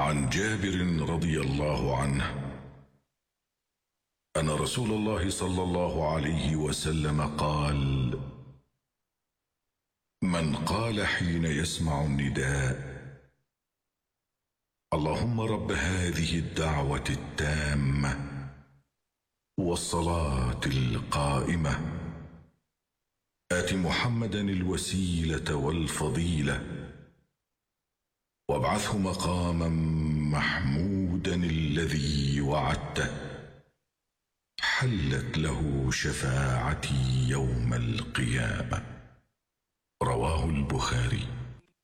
عن جابر رضي الله عنه أن رسول الله صلى الله عليه وسلم قال: من قال حين يسمع النداء: اللهم رب هذه الدعوة التامة والصلاة القائمة آت محمدا الوسيلة والفضيلة وابعثه مقاما محمودا الذي وعدته، حلت له شفاعتي يوم القيامة. رواه البخاري.